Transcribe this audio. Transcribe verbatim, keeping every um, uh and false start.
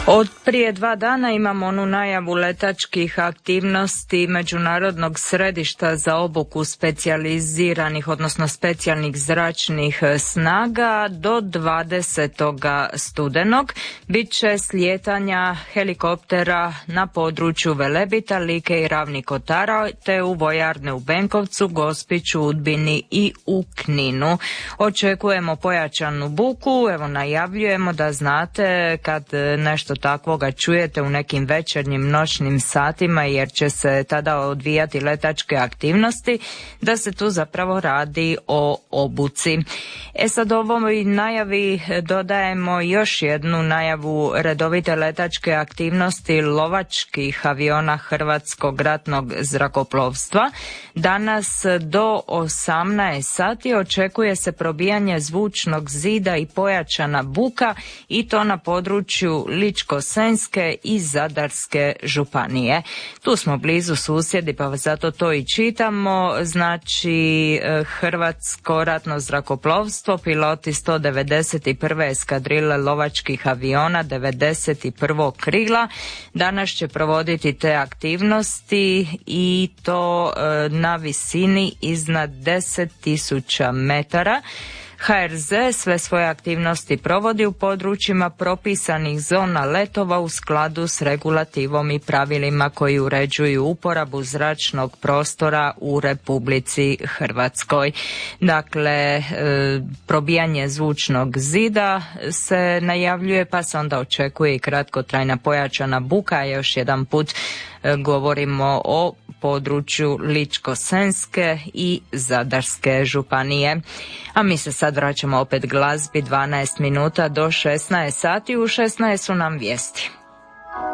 Od prije dva dana imamo onu najavu letačkih aktivnosti Međunarodnog središta za obuku specijaliziranih, odnosno specijalnih zračnih snaga. Do dvadesetog studenog bit će slijetanja helikoptera na području Velebita, Like i Ravnih Kotara, te u vojarne u Benkovcu, Gospiću, Udbini i u Kninu. Očekujemo pojačanu buku, evo najavljujemo da znate kad nešto takvoga čujete u nekim večernjim noćnim satima, jer će se tada odvijati letačke aktivnosti, da se tu zapravo radi o obuci. E sad ovoj najavi dodajemo još jednu najavu redovite letačke aktivnosti lovačkih aviona Hrvatskog ratnog zrakoplovstva. Danas do osamnaest sati očekuje se probijanje zvučnog zida i pojačana buka, i to na području Ličko-senjske i Zadarske županije. Tu smo blizu susjedi, pa zato to i čitamo. Znači, Hrvatsko ratno zrakoplovstvo, piloti sto devedeset prve eskadrile lovačkih aviona devedeset prvog krila danas će provoditi te aktivnosti, i to na visini iznad deset tisuća metara. H R Z sve svoje aktivnosti provodi u područjima propisanih zona letova u skladu s regulativom i pravilima koji uređuju uporabu zračnog prostora u Republici Hrvatskoj. Dakle, probijanje zvučnog zida se najavljuje, pa se onda očekuje i kratkotrajna pojačana buka. Još jedan put govorimo o području Ličko-senjske i Zadarske županije. A mi se sad vraćamo opet glazbi, dvanaest minuta do šesnaest sati. U šesnaest su nam vijesti.